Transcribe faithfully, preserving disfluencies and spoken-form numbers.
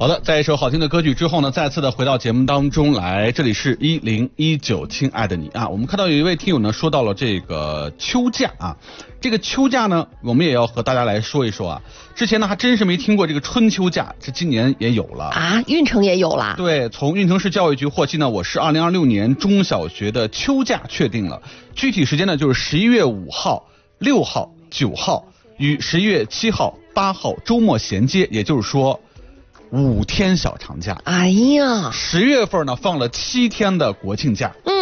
好的，在一首好听的歌曲之后呢，再次的回到节目当中来，这里是一零一九，亲爱的你啊，我们看到有一位听友呢说到了这个秋假啊，这个秋假呢，我们也要和大家来说一说啊。之前呢还真是没听过这个春秋假，这今年也有了啊，运城也有啦。 对，从运城市教育局获悉呢，我市二零二六年中小学的秋假确定了，具体时间呢就是十一月五号、六号、九号与十一月七号、八号周末衔接，也就是说五天小长假。 哎呀， 十月份呢放了七天的国庆假。 嗯。